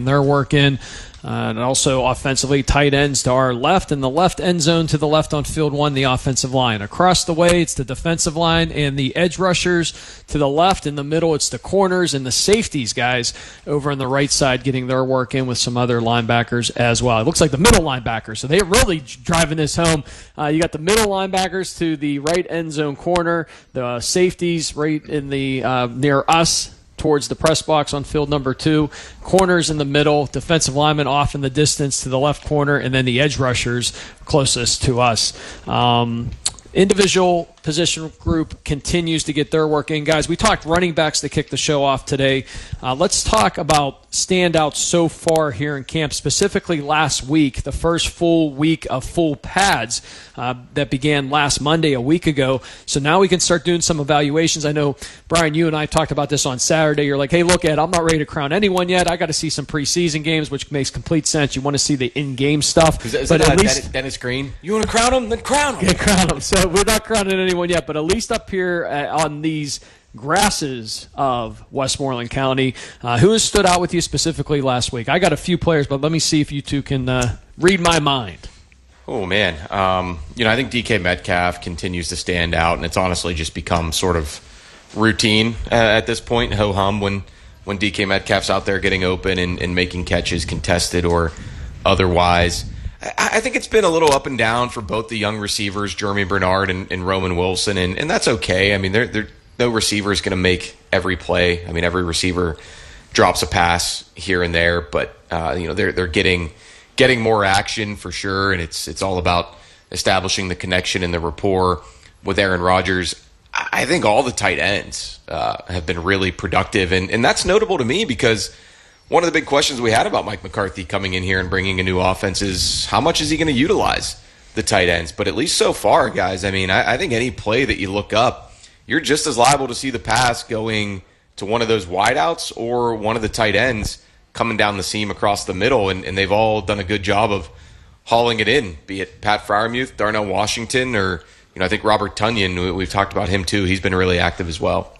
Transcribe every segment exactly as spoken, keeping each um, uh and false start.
getting their work in. Uh, and also offensively, tight ends to our left, and the left end zone to the left on field one, the offensive line. Across the way, it's the defensive line and the edge rushers. To the left, in the middle, it's the corners and the safeties guys over on the right side getting their work in with some other linebackers as well. It looks like the middle linebackers, so they're really driving this home. Uh, you got the middle linebackers to the right end zone corner, the safeties right in the uh, near us, towards the press box on field number two, corners in the middle, defensive linemen off in the distance to the left corner, and then the edge rushers closest to us. Um, individual position group continues to get their work in. Guys, we talked running backs to kick the show off today. Uh, let's talk about standouts so far here in camp, specifically last week, the first full week of full pads uh, that began last Monday, a week ago. So now we can start doing some evaluations. I know, Brian, you and I talked about this on Saturday. You're like, hey, look, Ed, I'm not ready to crown anyone yet. I got to see some preseason games, which makes complete sense. You want to see the in-game stuff. Is, is but that at least Dennis, Dennis Green? You want to crown him? Then crown him. Yeah, crown him. So we're not crowning anyone yet, but at least up here uh, on these grasses of Westmoreland County, uh, who has stood out with you specifically last week? I got a few players, but let me see if you two can uh, read my mind. Oh, man. Um, you know, I think D K Metcalf continues to stand out, and it's honestly just become sort of routine uh, at this point, ho-hum, when, when D K Metcalf's out there getting open and, and making catches contested or otherwise. I think it's been a little up and down for both the young receivers, Jeremy Bernard and, and Roman Wilson, and, and that's okay. I mean, they're, they're, no receiver is going to make every play. I mean, every receiver drops a pass here and there, but uh, you know they're they're getting getting more action for sure, and it's it's all about establishing the connection and the rapport with Aaron Rodgers. I think all the tight ends uh, have been really productive, and, and that's notable to me because one of the big questions we had about Mike McCarthy coming in here and bringing a new offense is how much is he going to utilize the tight ends? But at least so far, guys, I mean, I, I think any play that you look up, you're just as liable to see the pass going to one of those wideouts or one of the tight ends coming down the seam across the middle, and, and they've all done a good job of hauling it in, be it Pat Freiermuth, Darnell Washington, or you know I think Robert Tonyan. We've talked about him too. He's been really active as well.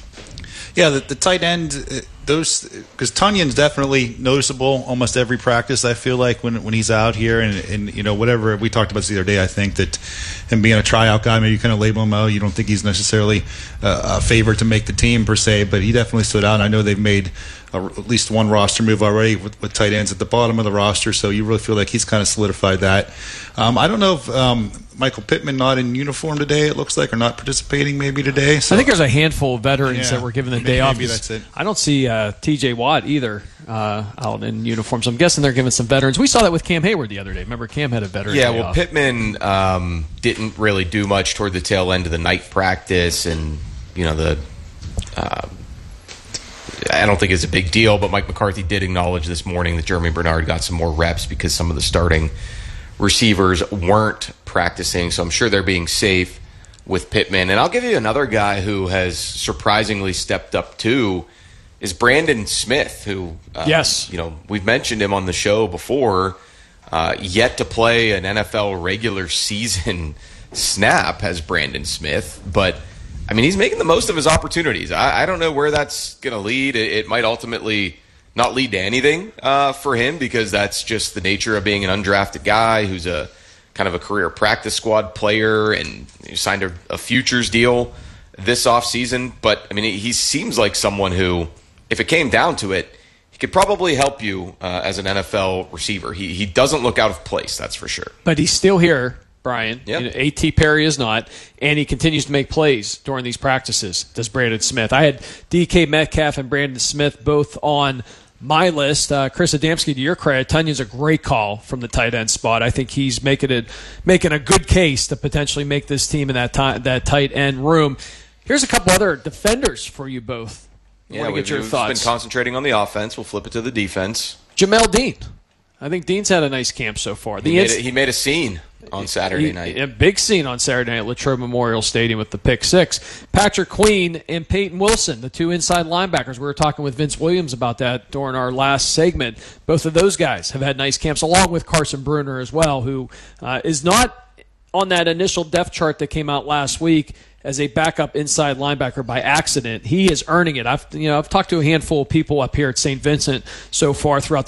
Yeah, the, the tight end, those because Tunyan's definitely noticeable almost every practice. I feel like when when he's out here, and, and you know whatever we talked about this the other day. I think that him being a tryout guy, maybe you kind of label him out. You don't think he's necessarily uh, a favorite to make the team per se, but he definitely stood out. And I know they've made a, at least one roster move already with, with tight ends at the bottom of the roster, so you really feel like he's kind of solidified that. Um, I don't know if um, Michael Pittman not in uniform today, it looks like, or not participating maybe today. So. I think there's a handful of veterans Yeah, that were given the maybe, day off. Maybe that's it. I don't see uh, T J Watt either uh, out in uniform, so I'm guessing they're giving some veterans. We saw that with Cam Hayward the other day. Remember, Cam had a veteran Yeah, day well, off. Pittman um, didn't really do much toward the tail end of the night practice, and you know the. Uh, I don't think it's a big deal, but Mike McCarthy did acknowledge this morning that Jeremy Bernard got some more reps because some of the starting receivers weren't practicing, so I'm sure they're being safe with Pittman. And I'll give you another guy who has surprisingly stepped up too is Brandon Smith, who uh, yes, you know we've mentioned him on the show before. Uh, yet to play an N F L regular season snap has Brandon Smith, but I mean he's making the most of his opportunities. I, I don't know where that's going to lead. It, it might ultimately not lead to anything uh, for him because that's just the nature of being an undrafted guy who's a kind of a career practice squad player and he signed a, a futures deal this offseason. But, I mean, he seems like someone who, if it came down to it, he could probably help you uh, as an N F L receiver. He he doesn't look out of place, that's for sure. But he's still here, Brian. Yep. You know, A T Perry is not, and he continues to make plays during these practices, does Brandon Smith. I had D K Metcalf and Brandon Smith both on my list. Uh, Chris Adamski, to your credit, Tunyan's a great call from the tight end spot. I think he's making it making a good case to potentially make this team in that ti- that tight end room. Here's a couple other defenders for you both. I Yeah, want to we've, get your we've thoughts. been concentrating on the offense. We'll flip it to the defense. Jamel Dean. I think Dean's had a nice camp so far. The He made, ins- a, he made a scene on Saturday he- night. A big scene on Saturday night at Latrobe Memorial Stadium with the pick six. Patrick Queen and Peyton Wilson, the two inside linebackers. We were talking with Vince Williams about that during our last segment. Both of those guys have had nice camps, along with Carson Bruner as well, who uh, is not on that initial depth chart that came out last week as a backup inside linebacker by accident. He is earning it. I've you know I've talked to a handful of people up here at Saint Vincent so far throughout the